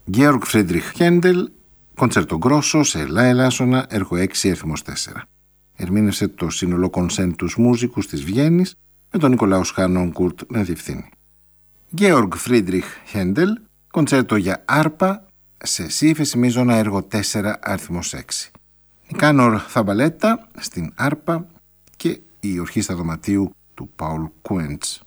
Georg Friedrich Händel, κοντσέρτο γκρόσο σε λα ελάσσονα, έργο 6 αριθμός 4. Ερμήνευσε το σύνολο Κονσέντους Μούσικους της Βιέννης με τον Νικολάους Χάνονκουρτ να διευθύνει. Georg Friedrich Händel, κοντσέρτο για άρπα σε σι ύφεση μείζωνα, έργο 4 αριθμός 6. Νικάνορ Θαμπαλέτα στην άρπα και η ορχήστρα δωματίου του Paul Kuentz.